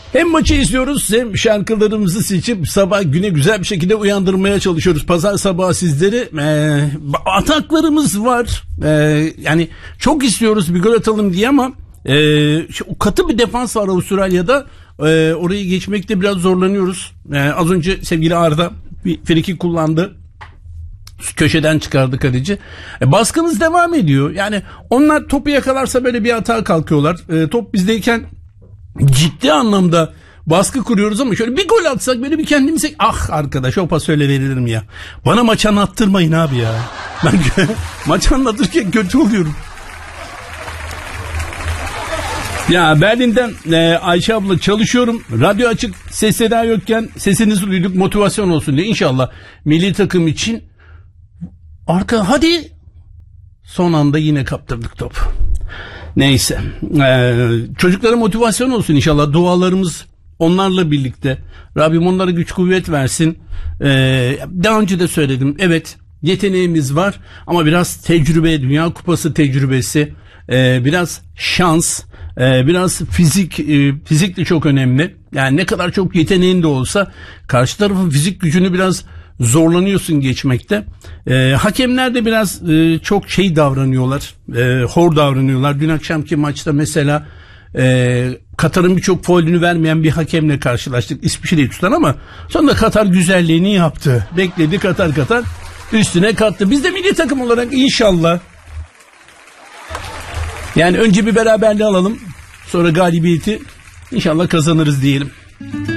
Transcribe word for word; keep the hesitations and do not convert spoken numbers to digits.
Hem maçı izliyoruz hem şarkılarımızı seçip sabah güne güzel bir şekilde uyandırmaya çalışıyoruz. Pazar sabahı sizleri e, ataklarımız var. E, yani çok istiyoruz bir gol atalım diye ama e, şu, katı bir defans var Avustralya'da. E, orayı geçmekte biraz zorlanıyoruz. E, az önce sevgili Arda bir friki kullandı. Köşeden çıkardı kaleci. E, baskımız devam ediyor. Yani onlar topu yakalarsa böyle bir hata kalkıyorlar. E, top bizdeyken ciddi anlamda baskı kuruyoruz ama şöyle bir gol atsak böyle bir kendimize ah arkadaş o pas öyle verilir mi ya? Bana maç anlattırmayın abi ya. Ben maç anlatırken kötü oluyorum. Ya Berlin'den e, Ayşe abla çalışıyorum. Radyo açık, ses seda yokken sesinizi duyduk, motivasyon olsun diye. İnşallah milli takım için arka hadi son anda yine kaptırdık top. Neyse. Ee, çocuklara motivasyon olsun inşallah. Dualarımız onlarla birlikte. Rabbim onlara güç kuvvet versin. Ee, daha önce de söyledim. Evet yeteneğimiz var ama biraz tecrübe, Dünya Kupası tecrübesi, e, biraz şans, e, biraz fizik, e, fizik de çok önemli. Yani ne kadar çok yeteneğin de olsa karşı tarafın fizik gücünü biraz zorlanıyorsun geçmekte. Ee, hakemler de biraz e, çok şey davranıyorlar, e, hor davranıyorlar. Dün akşamki maçta mesela e, Katar'ın birçok faulünü vermeyen bir hakemle karşılaştık. İsviçre'yi tutan ama sonunda Katar güzelliğini yaptı. Bekledi Katar Katar üstüne kattı. Biz de milli takım olarak inşallah yani önce bir beraberliği alalım, sonra galibiyeti inşallah kazanırız diyelim.